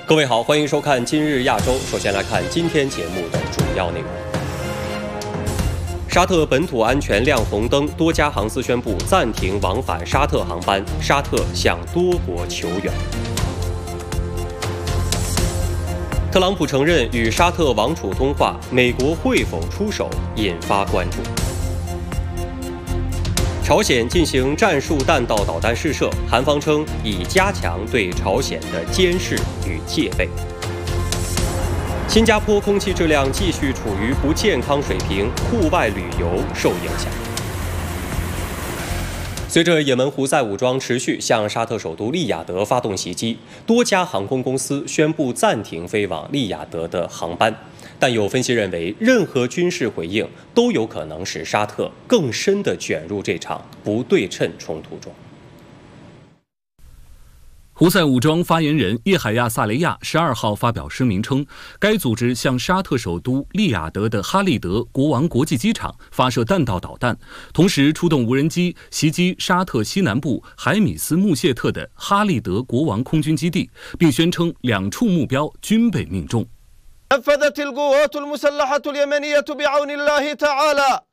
各位好，欢迎收看今日亚洲。首先来看今天节目的主要内容。沙特本土安全亮红灯，多家航司宣布暂停往返沙特航班，沙特向多国求援。特朗普承认与沙特王储通话，美国会否出手引发关注。朝鲜进行战术弹道导弹试射，韩方称已加强对朝鲜的监视与戒备。新加坡空气质量继续处于不健康水平，户外旅游受影响。随着也门胡塞武装持续向沙特首都利雅得发动袭击，多家航空公司宣布暂停飞往利雅得的航班。但有分析认为，任何军事回应都有可能使沙特更深地卷入这场不对称冲突中。 胡塞武装发言人叶海亚·萨雷亚12号发表声明称，该组织向沙特首都利雅得的哈利德国王国际机场发射弹道导弹，同时出动无人机袭击沙特西南部海米斯穆谢特的哈利德国王空军基地，并宣称2处目标均被命中。 نفذت القوات المسلحة اليمنية بعون الله تعالى